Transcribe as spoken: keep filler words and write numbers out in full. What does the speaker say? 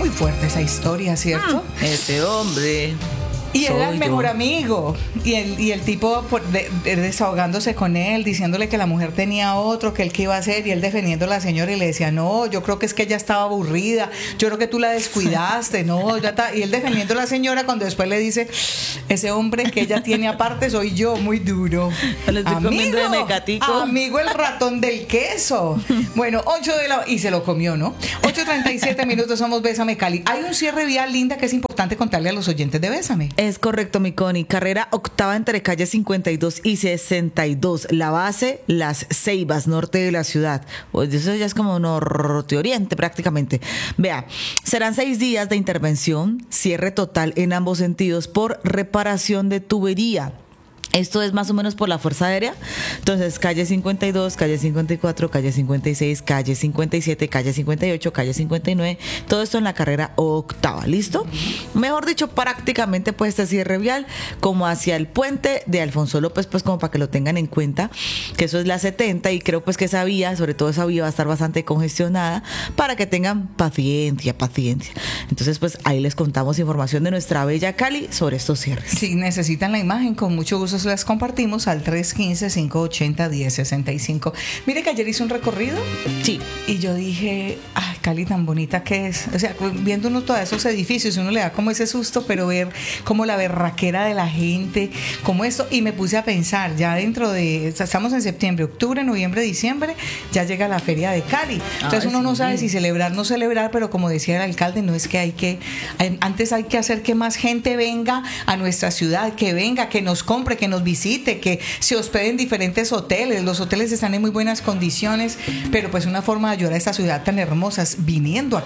muy fuerte esa historia, ¿cierto? Mm, ese hombre. Y Soy era el mejor yo. amigo. Y el, y el tipo por- de- de- desahogándose con él, diciéndole que la mujer tenía otro, que él qué iba a hacer, y él defendiendo a la señora y le decía, no, yo creo que es que ella estaba aburrida, yo creo que tú la descuidaste, no, ya está. Y él defendiendo a la señora cuando después le dice, ese hombre que ella tiene aparte soy yo, muy duro. Le estoy comiendo de mecatico. Amigo el ratón del queso. Bueno, ocho de la... Y se lo comió, ¿no? ocho treinta y siete minutos, somos Bésame Cali. Hay un cierre vial, Linda, que es importante contarle a los oyentes de Bésame. Es correcto, mi Connie. Carrera octava entre calle cincuenta y dos y sesenta y dos. La base, Las Ceibas, norte de la ciudad. Pues eso ya es como norte-oriente prácticamente. Vea, serán seis días de intervención, cierre total en ambos sentidos por reparación de tubería. Esto es más o menos por la Fuerza Aérea. Entonces, calle cincuenta y dos, calle cincuenta y cuatro, calle cincuenta y seis, calle cincuenta y siete, calle cincuenta y ocho, calle cincuenta y nueve. Todo esto en la carrera octava. ¿Listo? Mejor dicho, prácticamente pues este cierre vial como hacia el puente de Alfonso López, pues como para que lo tengan en cuenta, que eso es la setenta, y creo pues que esa vía, sobre todo esa vía va a estar bastante congestionada, para que tengan paciencia, paciencia. Entonces, pues ahí les contamos información de nuestra bella Cali sobre estos cierres. Si necesitan la imagen, con mucho gusto se las compartimos al tres uno cinco, cinco ocho cero, uno cero seis cinco. Mire que ayer hice un recorrido. Sí. Y yo dije, ay, Cali tan bonita que es. O sea, viendo uno todos esos edificios, uno le da como ese susto, pero ver como la berraquera de la gente, como esto. Y me puse a pensar, ya dentro de, o sea, estamos en septiembre, octubre, noviembre, diciembre, ya llega la feria de Cali. Entonces Ay, uno no sí. sabe si celebrar, no celebrar, pero como decía el alcalde, no es que hay que, antes hay que hacer que más gente venga a nuestra ciudad, que venga, que nos compre, que nos visite, que se hospede en diferentes hoteles. Los hoteles están en muy buenas condiciones, pero pues una forma de ayudar a esta ciudad tan hermosa es viniendo a